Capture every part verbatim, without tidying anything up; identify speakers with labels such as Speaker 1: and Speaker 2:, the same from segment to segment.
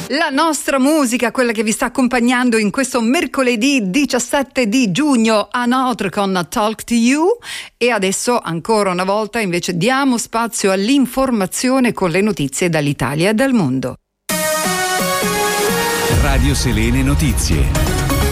Speaker 1: La nostra musica, quella che vi sta accompagnando in questo mercoledì diciassette di giugno a Notre con Talk to You. E adesso ancora una volta invece diamo spazio all'informazione con le notizie dall'Italia e dal mondo.
Speaker 2: Radio Selene Notizie.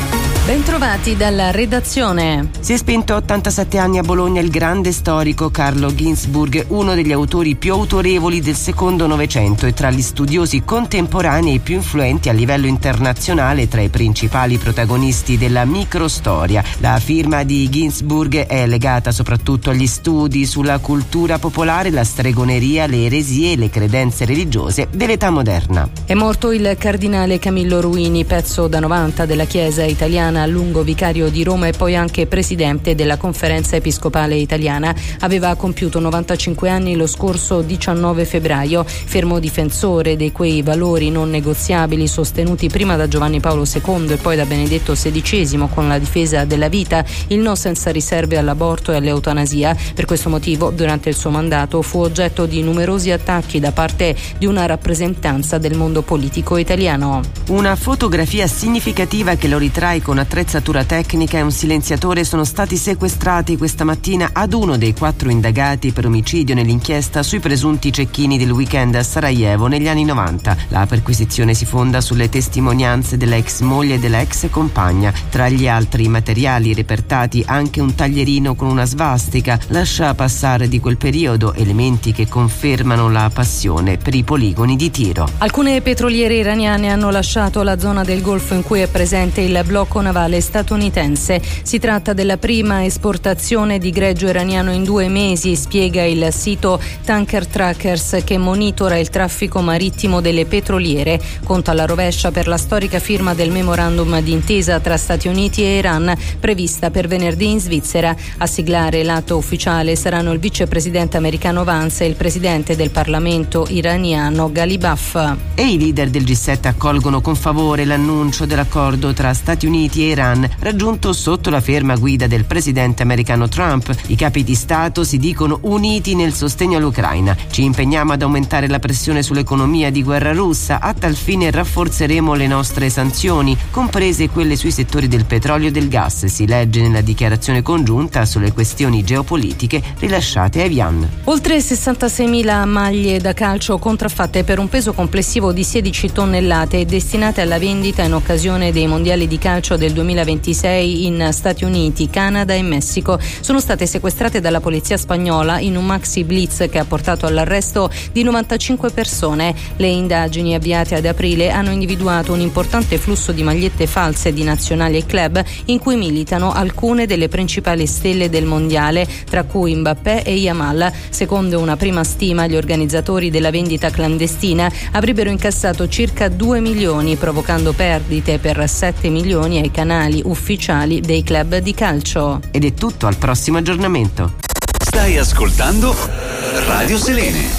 Speaker 3: Bentrovati dalla redazione.
Speaker 4: Si è spento a ottantasette anni a Bologna il grande storico Carlo Ginzburg, uno degli autori più autorevoli del secondo Novecento e tra gli studiosi contemporanei più influenti a livello internazionale tra i principali protagonisti della microstoria. La firma di Ginzburg è legata soprattutto agli studi sulla cultura popolare, la stregoneria, le eresie e le credenze religiose dell'età moderna.
Speaker 3: È morto il cardinale Camillo Ruini, pezzo da novanta della Chiesa italiana, a lungo vicario di Roma e poi anche presidente della Conferenza Episcopale Italiana. Aveva compiuto novantacinque anni lo scorso diciannove febbraio, fermo difensore di quei valori non negoziabili sostenuti prima da Giovanni Paolo secondo e poi da Benedetto sedicesimo con la difesa della vita, il no senza riserve all'aborto e all'eutanasia. Per questo motivo, durante il suo mandato fu oggetto di numerosi attacchi da parte di una rappresentanza del mondo politico italiano.
Speaker 4: Una fotografia significativa che lo ritrae con attrezzatura tecnica e un silenziatore sono stati sequestrati questa mattina ad uno dei quattro indagati per omicidio nell'inchiesta sui presunti cecchini del weekend a Sarajevo negli anni novanta. La perquisizione si fonda sulle testimonianze della ex moglie e della ex compagna. Tra gli altri materiali repertati anche un taglierino con una svastica, lascia passare di quel periodo elementi che confermano la passione per i poligoni di tiro.
Speaker 3: Alcune petroliere iraniane hanno lasciato la zona del Golfo in cui è presente il blocco navale statunitense. Si tratta della prima esportazione di greggio iraniano in due mesi, spiega il sito Tanker Trackers che monitora il traffico marittimo delle petroliere. Conta alla rovescia per la storica firma del memorandum d'intesa tra Stati Uniti e Iran prevista per venerdì in Svizzera. A siglare l'atto ufficiale saranno il vicepresidente americano Vance e il presidente del Parlamento iraniano Ghalibaf.
Speaker 4: E i leader del G sette accolgono con favore l'annuncio dell'accordo tra Stati Uniti e Iran raggiunto sotto la ferma guida del presidente americano Trump. I capi di Stato si dicono uniti nel sostegno all'Ucraina. Ci impegniamo ad aumentare la pressione sull'economia di guerra russa. A tal fine rafforzeremo le nostre sanzioni, comprese quelle sui settori del petrolio e del gas, si legge nella dichiarazione congiunta sulle questioni geopolitiche rilasciate a Evian.
Speaker 3: Oltre sessantaseimila maglie da calcio contraffatte per un peso complessivo di sedici tonnellate e destinate alla vendita in occasione dei mondiali di calcio del duemilaventisei in Stati Uniti, Canada e Messico sono state sequestrate dalla polizia spagnola in un maxi blitz che ha portato all'arresto di novantacinque persone. Le indagini avviate ad aprile hanno individuato un importante flusso di magliette false di nazionali e club in cui militano alcune delle principali stelle del mondiale, tra cui Mbappé e Yamal. Secondo una prima stima, gli organizzatori della vendita clandestina avrebbero incassato circa due milioni, provocando perdite per sette milioni ai canali ufficiali dei club di calcio.
Speaker 4: Ed è tutto, al prossimo aggiornamento.
Speaker 2: Stai ascoltando Radio Selene.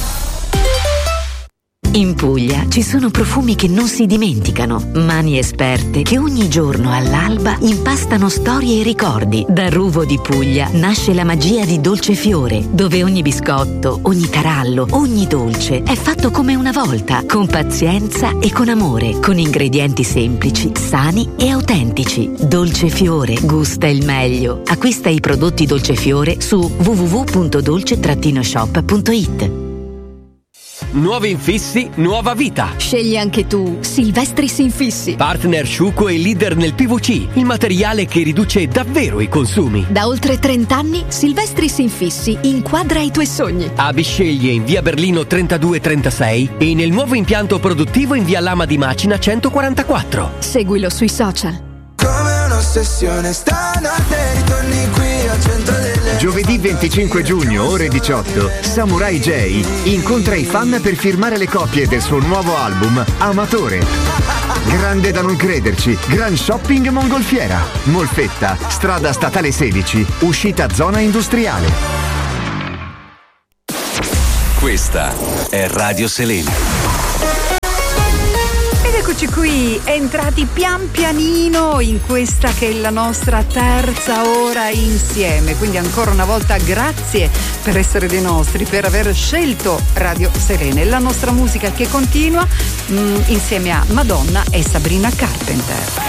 Speaker 5: In Puglia ci sono profumi che non si dimenticano, mani esperte che ogni giorno all'alba impastano storie e ricordi. Da Ruvo di Puglia nasce la magia di Dolcefiore, dove ogni biscotto, ogni tarallo, ogni dolce è fatto come una volta, con pazienza e con amore, con ingredienti semplici, sani e autentici. Dolcefiore gusta il meglio. Acquista i prodotti Dolcefiore su w w w punto dolce shop punto it.
Speaker 6: Nuovi infissi, nuova vita.
Speaker 7: Scegli anche tu Silvestris Infissi.
Speaker 6: Partner sciuco e leader nel P V C, il materiale che riduce davvero i consumi.
Speaker 7: Da oltre trenta anni Silvestris Infissi inquadra i tuoi sogni.
Speaker 6: A Bisceglie in via Berlino trentadue trentasei e nel nuovo impianto produttivo in via Lama di Macina centoquarantaquattro.
Speaker 7: Seguilo sui social.
Speaker 8: Come un'ossessione stanotte ritorni qui al centro delle...
Speaker 9: Giovedì venticinque giugno, ore diciotto, Samurai J incontra i fan per firmare le copie del suo nuovo album Amatore. Grande da non crederci, Gran Shopping Mongolfiera, Molfetta, strada statale sedici, uscita zona industriale.
Speaker 2: Questa è Radio Selene.
Speaker 1: Eccoci qui, entrati pian pianino in questa che è la nostra terza ora insieme, quindi ancora una volta grazie per essere dei nostri, per aver scelto Radio Selene. La nostra musica che continua mh, insieme a Madonna e Sabrina Carpenter.